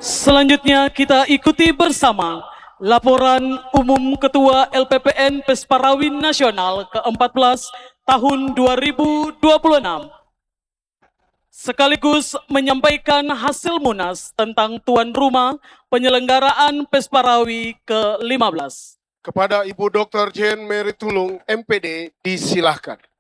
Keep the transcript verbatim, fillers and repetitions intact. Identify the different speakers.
Speaker 1: Selanjutnya kita ikuti bersama laporan umum Ketua L P P N Pesparawin Nasional ke empat belas tahun dua ribu dua puluh enam. Sekaligus menyampaikan hasil Munas tentang tuan rumah penyelenggaraan Pesparawi ke lima belas.
Speaker 2: Kepada Ibu Doktor Jane Mary Tulung, M P D, disilahkan.